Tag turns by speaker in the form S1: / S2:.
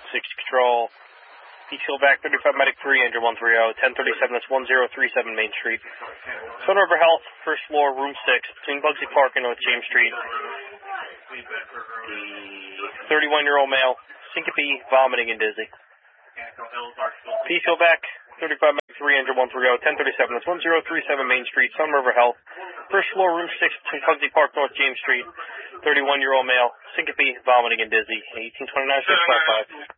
S1: 60 Control. Peachfield back, 35 Medic 3, Angel 130, 1037, that's 1037 Main Street. Sun River Health, first floor, room 6, between Bugsy Park and North James Street. The 31-year-old male, syncope, vomiting, and dizzy. Peachfield back, 35 Medic 3, Angel 130, 1037, that's 1037 Main Street, Sun River Health. First floor, room 6, between Bugsy Park, North James Street. 31-year-old male, syncope, vomiting, and dizzy. 1829-655.